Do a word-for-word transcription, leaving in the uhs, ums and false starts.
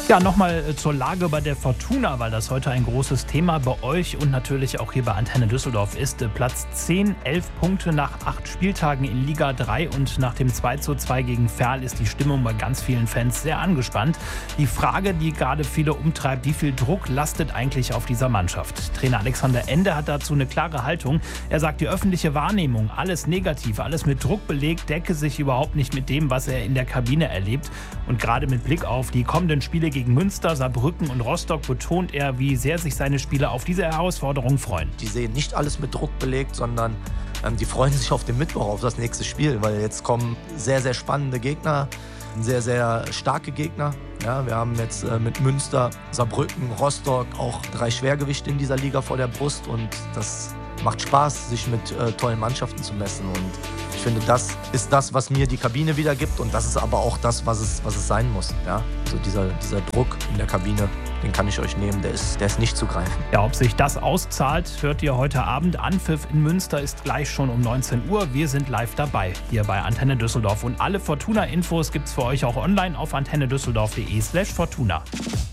Ja, nochmal zur Lage bei der Fortuna, weil das heute ein großes Thema bei euch und natürlich auch hier bei Antenne Düsseldorf ist. Platz zehn, elf Punkte nach acht Spieltagen in Liga drei und nach dem zwei zu zwei gegen Verl ist die Stimmung bei ganz vielen Fans sehr angespannt. Die Frage, die gerade viele umtreibt, wie viel Druck lastet eigentlich auf dieser Mannschaft? Trainer Alexander Ende hat dazu eine klare Haltung. Er sagt, die öffentliche Wahrnehmung, alles negativ, alles mit Druck belegt, decke sich überhaupt nicht mit dem, was er in der Kabine erlebt. Und gerade mit Blick auf die kommenden Spiele gegen Münster, Saarbrücken und Rostock betont er, wie sehr sich seine Spieler auf diese Herausforderung freuen. Die sehen nicht alles mit Druck belegt, sondern ähm, die freuen sich auf den Mittwoch, auf das nächste Spiel, weil jetzt kommen sehr, sehr spannende Gegner, sehr, sehr starke Gegner. Ja, wir haben jetzt äh, mit Münster, Saarbrücken, Rostock auch drei Schwergewichte in dieser Liga vor der Brust und das macht Spaß, sich mit äh, tollen Mannschaften zu messen und ich finde, das ist das, was mir die Kabine wiedergibt und das ist aber auch das, was es, was es sein muss. Ja? Also dieser, dieser Druck in der Kabine, den kann ich euch nehmen, der ist, der ist nicht zu greifen. Ja, ob sich das auszahlt, hört ihr heute Abend. Anpfiff in Münster ist gleich schon um neunzehn Uhr. Wir sind live dabei, hier bei Antenne Düsseldorf. Und alle Fortuna-Infos gibt's für euch auch online auf antennedüsseldorf punkt de slash Fortuna.